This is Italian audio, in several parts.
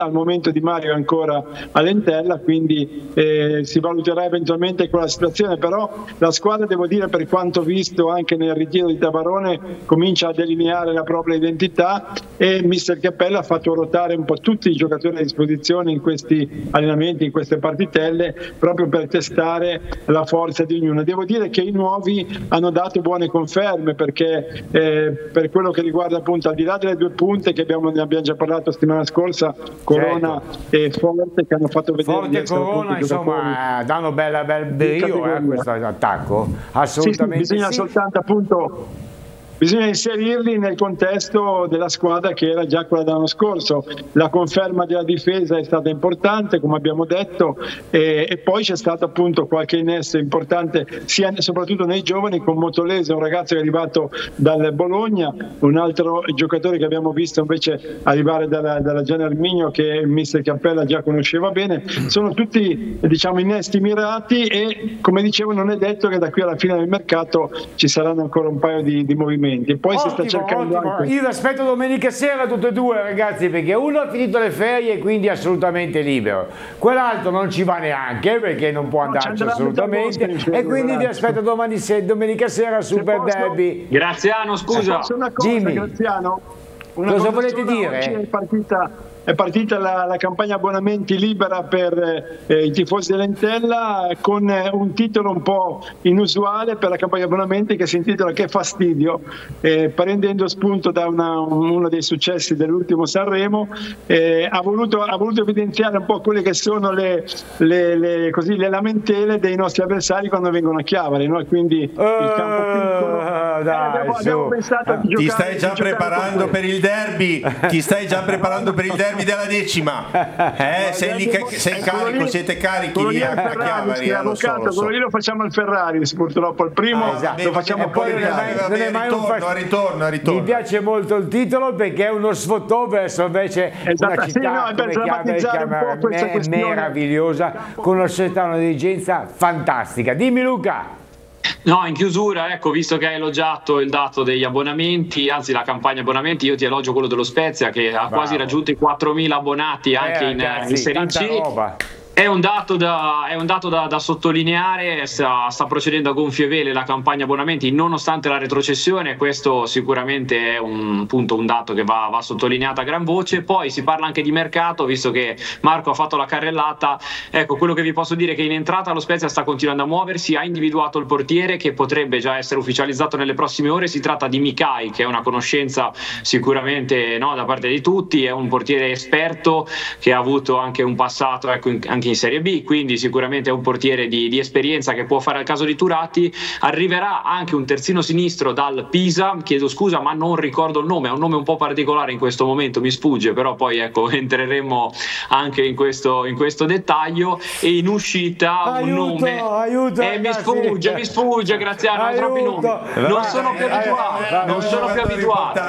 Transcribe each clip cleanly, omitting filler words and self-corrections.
al momento Di Mario è ancora all'Entella, quindi si valuterà eventualmente quella situazione, però la squadra, devo dire, per quanto visto anche nel ritiro di Tabarone, comincia a delineare la propria identità e mister Cappella ha fatto ruotare un po' tutti i giocatori a disposizione in questi allenamenti, in queste partitelle, proprio per testare la forza di ognuno. Devo dire che i nuovi hanno dato buone conferme, perché per quello che riguarda appunto, al di là delle 2 punte che ne abbiamo già parlato settimana scorsa, Corona e Forte, che hanno fatto vedere Forte Corona, insomma, danno bel brio a questo attacco, assolutamente sì. Bisogna soltanto appunto inserirli nel contesto della squadra che era già quella dell'anno scorso. La conferma della difesa è stata importante, come abbiamo detto, e poi c'è stato appunto qualche innesto importante soprattutto nei giovani, con Motolese, un ragazzo che è arrivato dal Bologna, un altro giocatore che abbiamo visto invece arrivare dalla Gian Erminio, che il mister Cappella già conosceva bene. Sono tutti, diciamo, innesti mirati e, come dicevo, non è detto che da qui alla fine del mercato ci saranno ancora un paio di movimenti. Poi si sta cercando anche... Io vi aspetto domenica sera tutte e 2, ragazzi, perché uno ha finito le ferie e quindi è assolutamente libero, quell'altro non ci va neanche perché non può andarci assolutamente, e quindi vi aspetto domenica sera al Super Derby. Graziano, scusa, una cosa, Jimmy. Graziano, Cosa volete dire? Oggi è partita la campagna abbonamenti libera per i tifosi dell'Entella, con un titolo un po' inusuale per la campagna abbonamenti, che si intitola Che fastidio, prendendo spunto da uno dei successi dell'ultimo Sanremo. Ha voluto evidenziare un po' quelle che sono le lamentele dei nostri avversari quando vengono a Chiavari, no? Quindi il campo piccolo. Abbiamo pensato di ti giocare, stai già preparando per il derby, della 10ª, sei carico, siete carichi lì a Chiavari, lo so. Quello lì lo facciamo al Ferrari, purtroppo il primo lo facciamo poi a ritorno. Mi piace molto il titolo perché è uno sfottò verso invece una città come Chiavari, è meravigliosa, con una società, una dirigenza fantastica. Dimmi Luca. No, in chiusura, ecco, visto che hai elogiato il dato degli abbonamenti, anzi la campagna abbonamenti, io ti elogio quello dello Spezia, che ha quasi raggiunto i 4.000 abbonati anche in Serie C. È un dato da sottolineare. Sta procedendo a gonfie vele la campagna abbonamenti nonostante la retrocessione. Questo sicuramente è un dato che va sottolineato a gran voce. Poi si parla anche di mercato, visto che Marco ha fatto la carrellata. Ecco, quello che vi posso dire è che in entrata lo Spezia sta continuando a muoversi, ha individuato il portiere che potrebbe già essere ufficializzato nelle prossime ore. Si tratta di Mikai, che è una conoscenza sicuramente, no, da parte di tutti, è un portiere esperto che ha avuto anche un passato, ecco, anche in Serie B, quindi sicuramente è un portiere di esperienza che può fare al caso di Turati. Arriverà anche un terzino sinistro dal Pisa, chiedo scusa ma non ricordo il nome, è un nome un po' particolare in questo momento, mi sfugge, però poi ecco entreremo anche in questo dettaglio. E in uscita un nome mi sfugge Graziano, ho troppi nomi, non sono più abituato.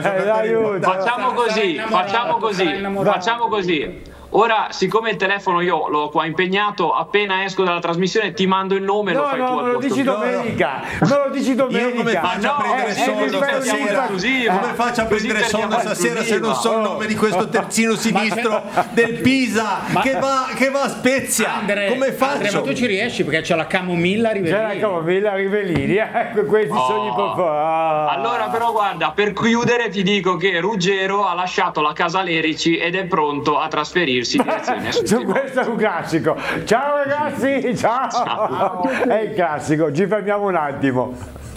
Facciamo così. Ora, siccome il telefono io l'ho qua impegnato, appena esco dalla trasmissione ti mando il nome, lo fai tu al posto. Me lo dici domenica. Io come faccio a prendere sonno stasera? Come faccio a prendere sonno stasera se non so il nome di questo terzino sinistro del Pisa che va a Spezia? Come faccio? Ma tu ci riesci perché c'è la camomilla Rivellini. Ecco questi sogni Allora però guarda, per chiudere ti dico che Ruggero ha lasciato la casa Lerici ed è pronto a trasferirsi direzione questo è un classico. Ciao ragazzi, ciao. È il classico, ci fermiamo un attimo.